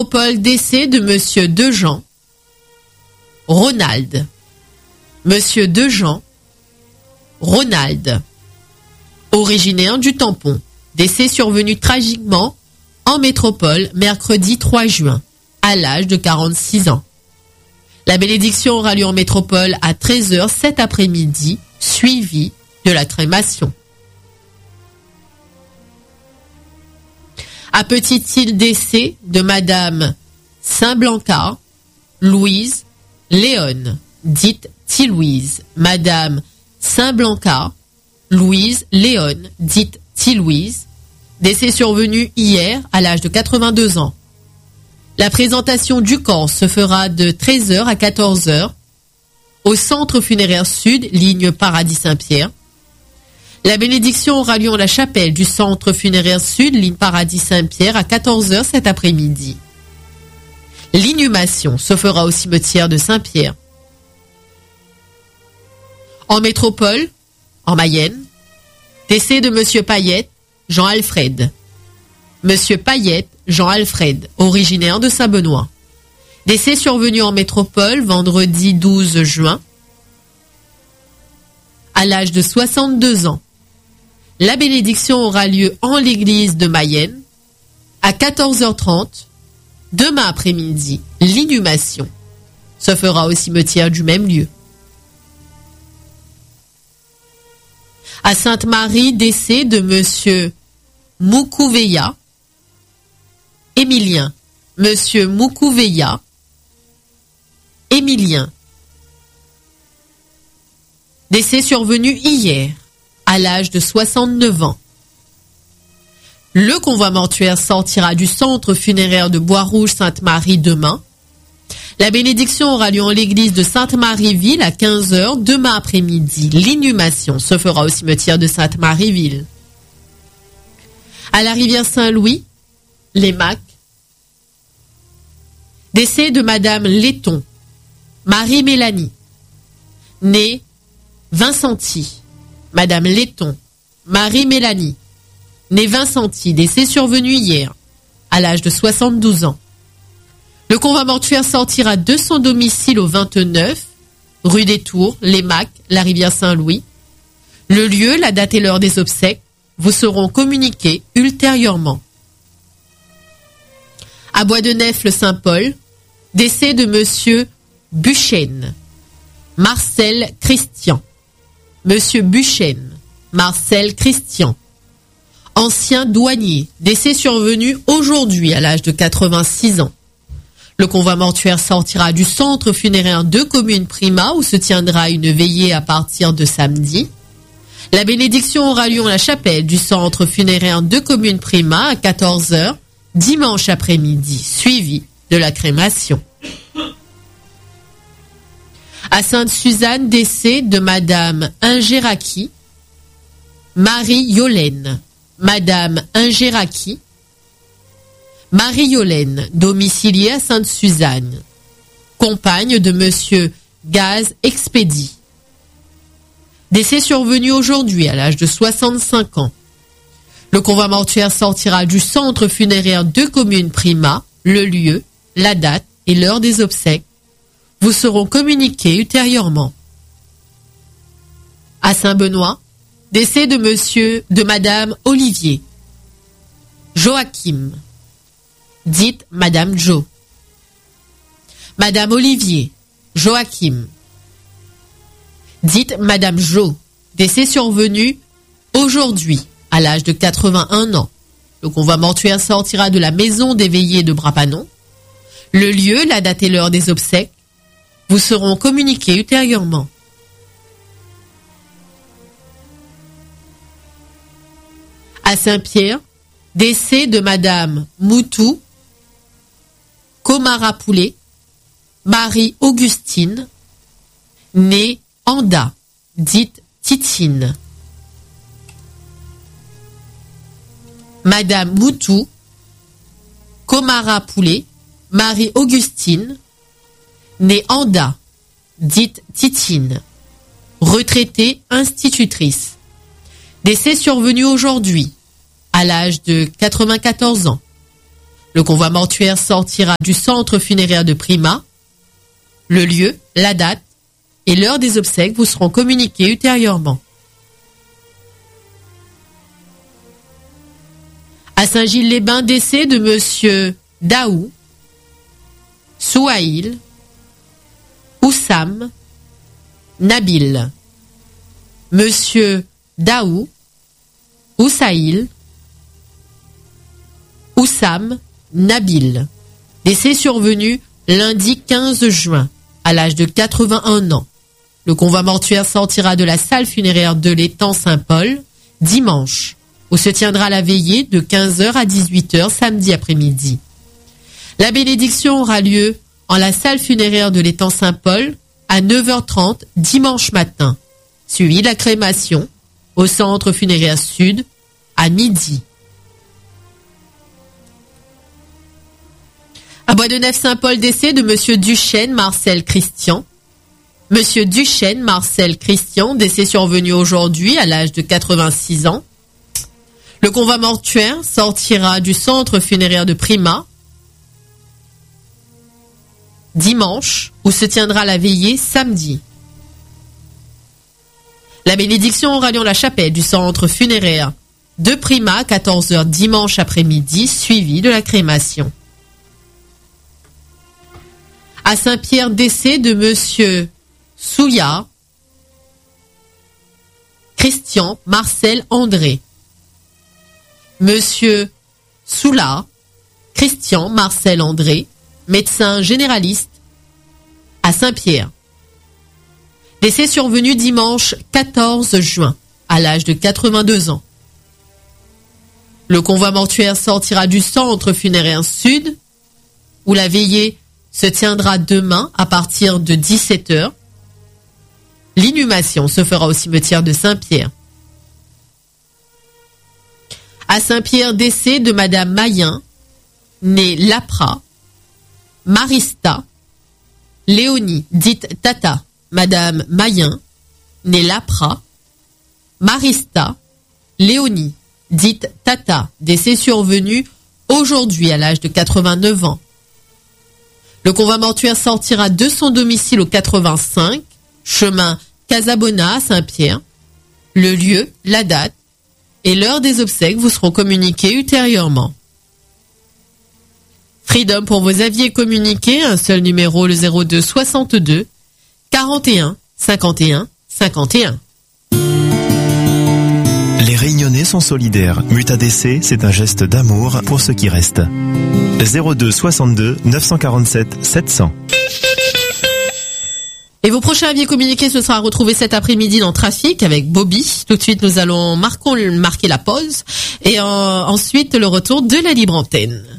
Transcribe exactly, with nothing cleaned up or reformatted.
métropole, décès de Monsieur Dejean, Ronald. Monsieur Dejean, Ronald. Originaire du Tampon. Décès survenu tragiquement en métropole mercredi trois juin, à l'âge de quarante-six ans. La bénédiction aura lieu en métropole à treize heures cet après-midi, suivie de la crémation. À Petite-Île, décès de Madame Saint-Blancard, Louise Léon, dite T-Louise. Madame Saint-Blancard, Louise Léon, dite T-Louise. Décès survenu hier à l'âge de quatre-vingt-deux ans. La présentation du corps se fera de treize heures à quatorze heures au centre funéraire sud, ligne Paradis-Saint-Pierre. La bénédiction aura lieu en la chapelle du centre funéraire sud, ligne Paradis-Saint-Pierre, à quatorze heures cet après-midi. L'inhumation se fera au cimetière de Saint-Pierre. En métropole, en Mayenne, décès de Monsieur Payette, Jean-Alfred. Monsieur Payette, Jean-Alfred, originaire de Saint-Benoît. Décès survenu en métropole vendredi douze juin, à l'âge de soixante-deux ans. La bénédiction aura lieu en l'église de Mayenne à quatorze heures trente, demain après-midi. L'inhumation se fera au cimetière du même lieu. À Sainte-Marie, décès de Monsieur Moukouveya, Émilien. Monsieur Moukouveya, Émilien. Décès survenu hier, à l'âge de soixante-neuf ans. Le convoi mortuaire sortira du centre funéraire de Bois-Rouge-Sainte-Marie demain. La bénédiction aura lieu en l'église de Sainte-Marie-Ville à quinze heures demain après-midi. L'inhumation se fera au cimetière de Sainte-Marie-Ville. À la rivière Saint-Louis, les Macs. Décès de Madame Letton, Marie-Mélanie, née Vincenti. Madame Letton, Marie-Mélanie, née Vincenti, décès survenu hier, à l'âge de soixante-douze ans. Le convoi mortuaire sortira de son domicile au vingt-neuf, rue des Tours, les Macs, la rivière Saint-Louis. Le lieu, la date et l'heure des obsèques vous seront communiqués ultérieurement. À Bois-de-Nef-le-Saint-Paul, décès de Monsieur Buchen, Marcel Christian. Monsieur Buchen, Marcel Christian, ancien douanier, décès survenu aujourd'hui à l'âge de quatre-vingt-six ans. Le convoi mortuaire sortira du centre funéraire de Commune Prima où se tiendra une veillée à partir de samedi. La bénédiction aura lieu en la chapelle du centre funéraire de Commune Prima à quatorze heures dimanche après-midi, suivi de la crémation. À Sainte-Suzanne, décès de Madame Ingéraki, Marie-Yolaine. Madame Ingéraki, Marie-Yolaine, domiciliée à Sainte-Suzanne, compagne de Monsieur Gaz Expédie. Décès survenu aujourd'hui à l'âge de soixante-cinq ans. Le convoi mortuaire sortira du centre funéraire de Commune Prima. Le lieu, la date et l'heure des obsèques vous seront communiqués ultérieurement. À Saint-Benoît, décès de Monsieur, de Madame Olivier, Joachim, dite Madame Jo. Madame Olivier, Joachim, dite Madame Jo, décès survenu aujourd'hui à l'âge de quatre-vingt-un ans. Le convoi mortuaire sortira de la maison des veillées de Brapanon. Le lieu, la date et l'heure des obsèques vous seront communiqués ultérieurement. À Saint-Pierre, décès de Madame Moutou Komarapoulet, Marie-Augustine, née Anda, dite Titine. Madame Moutou Komarapoulet, Marie-Augustine, née Anda, dite Titine, retraitée institutrice. Décès survenu aujourd'hui, à l'âge de quatre-vingt-quatorze ans. Le convoi mortuaire sortira du centre funéraire de Prima. Le lieu, la date et l'heure des obsèques vous seront communiqués ultérieurement. À Saint-Gilles-les-Bains, décès de monsieur Daou, Souhaïl, Oussam, Nabil. Monsieur Daou, Oussaïl, Oussam, Nabil. Décès survenu lundi quinze juin, à l'âge de quatre-vingt-un ans. Le convoi mortuaire sortira de la salle funéraire de l'étang Saint-Paul dimanche, où se tiendra la veillée de quinze heures à dix-huit heures samedi après-midi. La bénédiction aura lieu en la salle funéraire de l'étang Saint-Paul à neuf heures trente dimanche matin, suivi de la crémation au centre funéraire sud à midi. À Bois-de-Nef-Saint-Paul, décès de monsieur Duchesne Marcel Christian. Monsieur Duchesne Marcel Christian, décès survenu aujourd'hui à l'âge de quatre-vingt-six ans. Le convoi mortuaire sortira du centre funéraire de Prima dimanche, où se tiendra la veillée samedi. La bénédiction aura lieu en la chapelle du centre funéraire de Prima à quatorze heures dimanche après-midi, suivi de la crémation. À Saint-Pierre, décès de monsieur Souya Christian Marcel André. Monsieur Soula Christian Marcel André, médecin généraliste à Saint-Pierre. Décès survenu dimanche quatorze juin, à l'âge de quatre-vingt-deux ans. Le convoi mortuaire sortira du centre funéraire sud, où la veillée se tiendra demain à partir de dix-sept heures. L'inhumation se fera au cimetière de Saint-Pierre. À Saint-Pierre, décès de madame Mayen, née Lapra, Marista, Léonie, dite Tata, madame Mayen, née Lapra, Marista, Léonie, dite Tata, décès survenu aujourd'hui à l'âge de quatre-vingt-neuf ans. Le convoi mortuaire sortira de son domicile au quatre-vingt-cinq, chemin Casabona à Saint-Pierre. Le lieu, la date et l'heure des obsèques vous seront communiqués ultérieurement. Freedom pour vos avis et communiquer, un seul numéro, le zéro deux soixante-deux quarante et un cinquante et un cinquante et un. Les Réunionnais sont solidaires. Mutadc, c'est un geste d'amour pour ceux qui restent. zéro deux soixante-deux neuf cent quarante-sept sept cents. Et vos prochains avis communiqués, ce sera retrouvé cet après-midi dans Trafic avec Bobby. Tout de suite, nous allons marquons, marquer la pause et euh, ensuite le retour de la libre antenne.